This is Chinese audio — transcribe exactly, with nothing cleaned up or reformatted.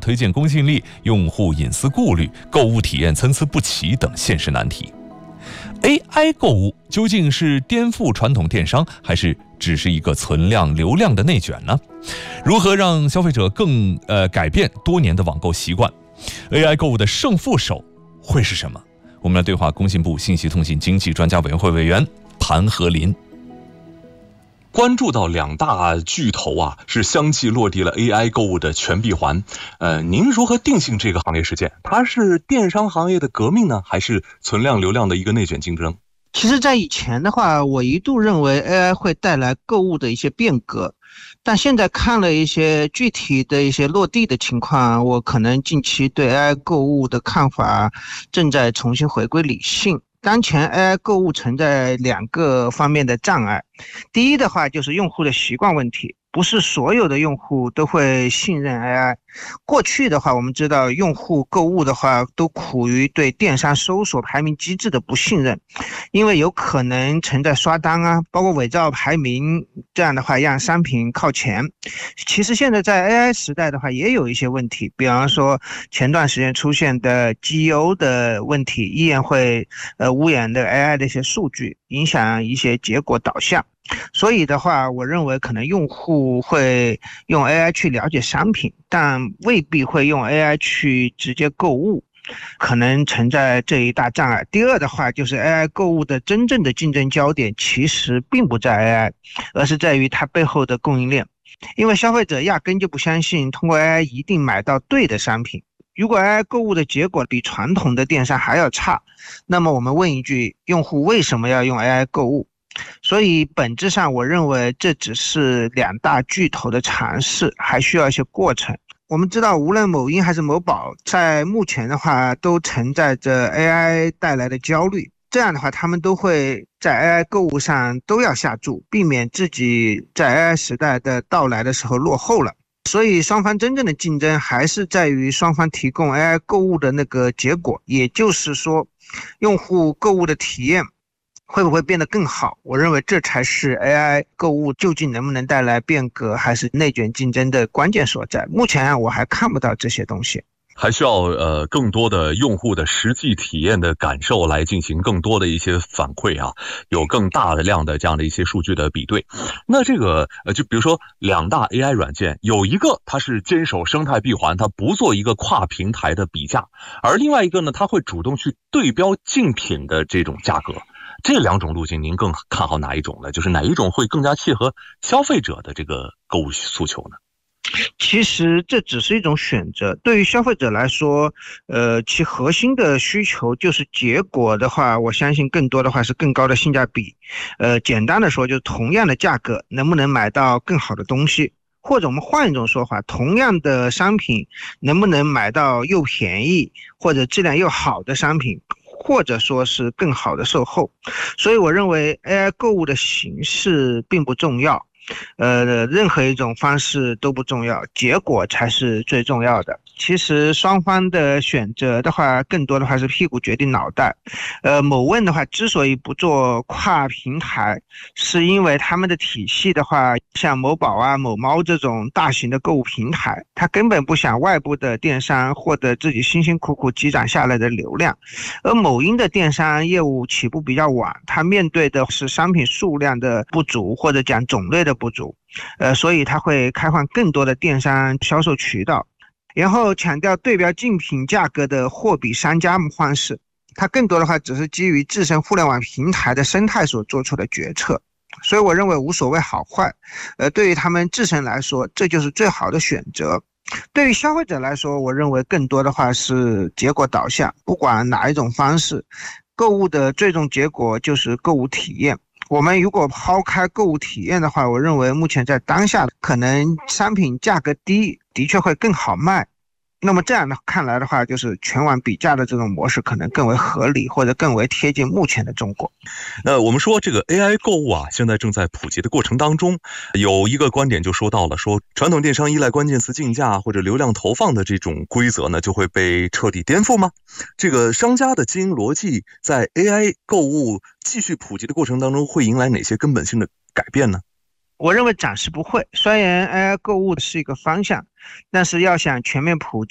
推荐公信力、用户隐私顾虑、购物体验参差不齐等现实难题。A I 购物究竟是颠覆传统电商，还是只是一个存量流量的内卷呢？如何让消费者更呃改变多年的网购习惯？ A I 购物的胜负手会是什么？我们来对话工信部信息通信经济专家委员会委员盘和林。 关注到两大巨头啊，是相继落地了 A I 购物的全闭环。呃，您如何定性这个行业事件？它是电商行业的革命呢，还是存量流量的一个内卷竞争？ 其实在以前的话，我一度认为 A I 会带来购物的一些变革，但现在看了一些具体的一些落地的情况，我可能近期对 A I 购物的看法正在重新回归理性。当前 A I 购物存在两个方面的障碍，第一的话就是用户的习惯问题，不是所有的用户都会信任 A I。 过去的话，我们知道用户购物的话都苦于对电商搜索排名机制的不信任，因为有可能存在刷单啊，包括伪造排名，这样的话让商品靠前。其实现在在 A I 时代的话也有一些问题，比方说前段时间出现的 G E O 的问题，依然会呃污染的 A I 的一些数据，影响一些结果导向。所以的话，我认为可能用户会用 A I 去了解商品，但未必会用 A I 去直接购物，可能存在这一大障碍。第二的话，就是 A I 购物的真正的竞争焦点其实并不在 A I， 而是在于它背后的供应链。因为消费者压根就不相信通过 A I 一定买到对的商品。如果 A I 购物的结果比传统的电商还要差，那么我们问一句，用户为什么要用 A I 购物？所以本质上我认为这只是两大巨头的尝试，还需要一些过程。我们知道无论某音还是某宝，在目前的话都承载着 A I 带来的焦虑，这样的话他们都会在 A I 购物上都要下注，避免自己在 A I 时代的到来的时候落后了。所以双方真正的竞争还是在于双方提供 A I 购物的那个结果，也就是说用户购物的体验会不会变得更好？我认为这才是 A I 购物究竟能不能带来变革还是内卷竞争的关键所在。目前我还看不到这些东西， 还需要呃更多的用户的实际体验的感受来进行更多的一些反馈啊，有更大的量的这样的一些数据的比对。那这个呃就比如说两大 A I 软件，有一个它是坚守生态闭环，它不做一个跨平台的比价，而另外一个呢，它会主动去对标竞品的这种价格。这两种路径您更看好哪一种呢？就是哪一种会更加切合消费者的这个购物诉求呢？ 其实这只是一种选择，对于消费者来说，呃，其核心的需求就是结果的话，我相信更多的话是更高的性价比。呃，简单的说，就是同样的价格能不能买到更好的东西，或者我们换一种说法，同样的商品能不能买到又便宜或者质量又好的商品，或者说是更好的售后。所以我认为 A I 购物的形式并不重要，呃，任何一种方式都不重要，结果才是最重要的。其实双方的选择的话，更多的话是屁股决定脑袋。呃，某问的话之所以不做跨平台，是因为他们的体系的话，像某宝啊、某猫这种大型的购物平台，它根本不想外部的电商获得自己辛辛苦苦积攒下来的流量。而某音的电商业务起步比较晚，它面对的是商品数量的不足，或者讲种类的不足，呃，所以它会开放更多的电商销售渠道。然后强调对标竞品价格的货比三家方式，它更多的话只是基于自身互联网平台的生态所做出的决策，所以我认为无所谓好坏，呃，对于他们自身来说，这就是最好的选择。对于消费者来说，我认为更多的话是结果导向，不管哪一种方式，购物的最终结果就是购物体验。我们如果抛开购物体验的话，我认为目前在当下可能商品价格低的确会更好卖，那么这样的看来的话，就是全网比价的这种模式可能更为合理，或者更为贴近目前的中国。 那我们说这个 A I 购物啊，现在正在普及的过程当中，有一个观点就说到了，说传统电商依赖关键词竞价或者流量投放的这种规则呢，就会被彻底颠覆吗？这个商家的经营逻辑在 A I 购物继续普及的过程当中，会迎来哪些根本性的改变呢？ 我认为暂时不会，虽然 A I 购物是一个方向，但是要想全面普